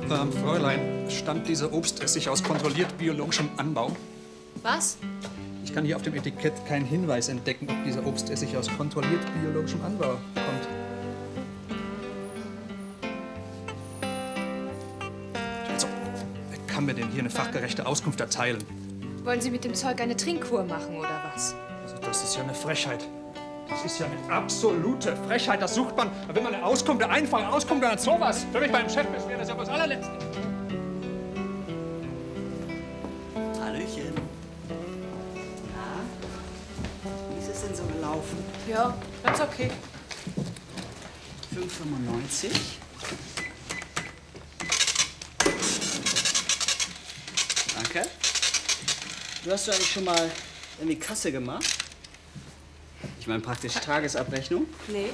Fräulein, stammt dieser Obstessig aus kontrolliert biologischem Anbau? Was? Ich kann hier auf dem Etikett keinen Hinweis entdecken, ob dieser Obstessig aus kontrolliert biologischem Anbau kommt. Also, wer kann mir denn hier eine fachgerechte Auskunft erteilen? Wollen Sie mit dem Zeug eine Trinkkur machen, oder was? Also, das ist ja eine Frechheit. Das ist ja eine absolute Frechheit. Das sucht man, wenn man eine Auskunft, eine einfache Auskunft hat, sowas. Für mich beim Chef beschweren, das ist ja das allerletzte. Hallöchen. Na, wie ist es denn so gelaufen? Ja, ganz okay. 5,95. Danke. Du hast eigentlich schon mal irgendwie Kasse gemacht? Ich meine praktisch Tagesabrechnung? Nee.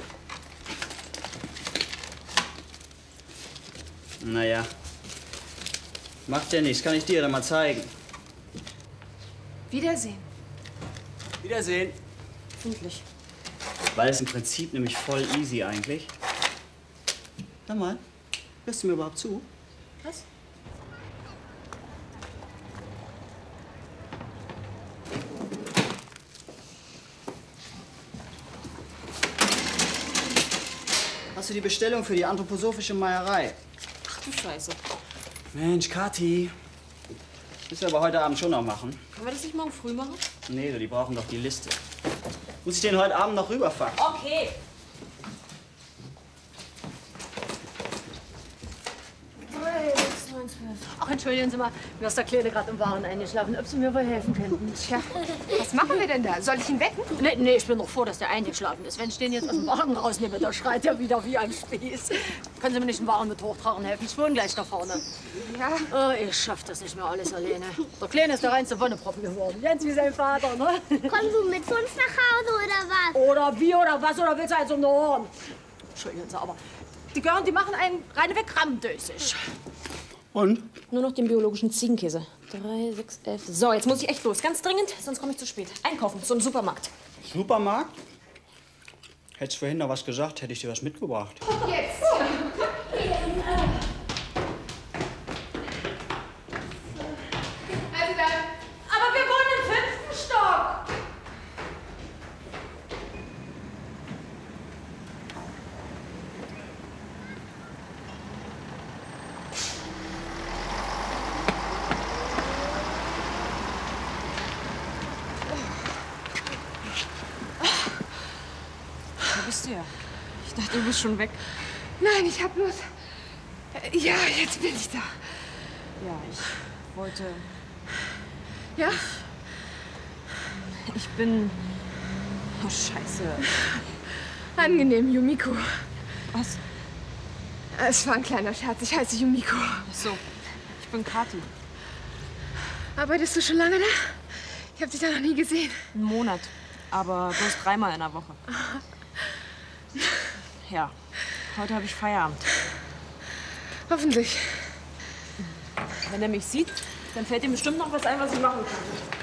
Naja. Macht ja nichts, kann ich dir dann mal zeigen. Wiedersehen. Wiedersehen. Hoffentlich. Weil es im Prinzip nämlich voll easy eigentlich. Sag mal, hörst du mir überhaupt zu? Was? Hast du die Bestellung für die anthroposophische Meierei? Ach du Scheiße. Mensch, Kathi. Müssen wir aber heute Abend schon noch machen. Können wir das nicht morgen früh machen? Nee, du, die brauchen doch die Liste. Muss ich den heute Abend noch rüberfahren? Okay. Ach, entschuldigen Sie mal, mir ist der Kleine gerade im Waren eingeschlafen. Ob Sie mir wohl helfen könnten? Tja, was machen wir denn da? Soll ich ihn wecken? Nee, ich bin noch froh, dass der eingeschlafen ist. Wenn ich den jetzt aus dem Wagen rausnehme, da schreit er wieder wie ein Spieß. Können Sie mir nicht den Wagen mit hochtragen helfen? Ich wohne gleich da vorne. Ja. Oh, ich schaff das nicht mehr alles alleine. Der Kleine ist der reinste Wonneproppen geworden. Ganz wie sein Vater, ne? Kommst du mit uns nach Hause oder was? Oder wie oder was? Oder willst du eins um den Ohren? Entschuldigen Sie, aber die Gören, die machen einen reineweg rammdösig. Und? Nur noch den biologischen Ziegenkäse. 3, 6, 11. So, jetzt muss ich echt los. Ganz dringend, sonst komme ich zu spät. Einkaufen zum Supermarkt. Supermarkt? Hättest vorhin noch was gesagt, hätte ich dir was mitgebracht. Jetzt. Also dann. Aber wir wohnen im 5. Stock. Wo bist du ja? Ich dachte, du bist schon weg. Nein, ich hab bloß... Ja, jetzt bin ich da. Ja, ich wollte... Ja? Ich bin... Oh, Scheiße. Angenehm, Yumiko. Was? Es war ein kleiner Scherz. Ich heiße Yumiko. Ach so. Ich bin Kathi. Arbeitest du schon lange da? Ich habe dich da noch nie gesehen. Einen Monat. Aber bloß 3-mal in der Woche. Ja. Heute habe ich Feierabend. Hoffentlich. Wenn er mich sieht, dann fällt ihm bestimmt noch was ein, was ich machen kann.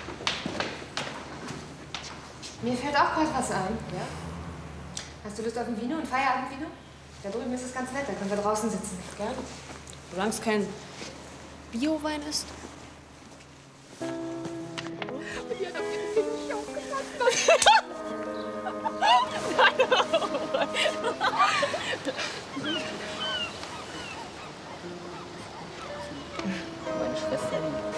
Mir fällt auch gerade was ein. Ja? Hast du Lust auf ein Vino, ein Feierabendvino? Da drüben ist es ganz nett, da können wir draußen sitzen. Gerne. Solange es kein Bio-Wein ist. Und die hat auf ihre Finger nicht aufgepasst. Meine Schwester liebt.